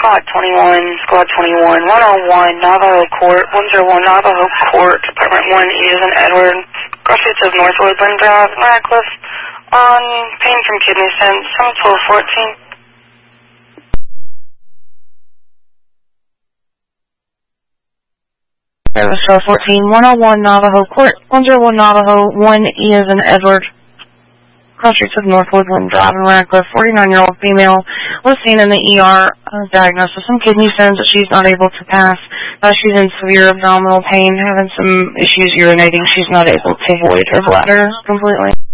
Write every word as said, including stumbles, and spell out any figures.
Squad twenty-one, Squad twenty-one, one oh one, Navajo Court, one oh one, Navajo Court, Department one E is in Edward, cross streets of Northwood, Bend Drive, Radcliffe, on pain from kidney stones, seven twelve fourteen. Service twelve fourteen, one oh one, Navajo Court, one oh one, Navajo, one E is in Edward, cross streets of Northwood, Bend Drive, Radcliffe, forty-nine-year-old female was seen in the E R, uh, diagnosed with some kidney stones that she's not able to pass. Uh, she's in severe abdominal pain, having some issues urinating. She's not able to void her bladder completely.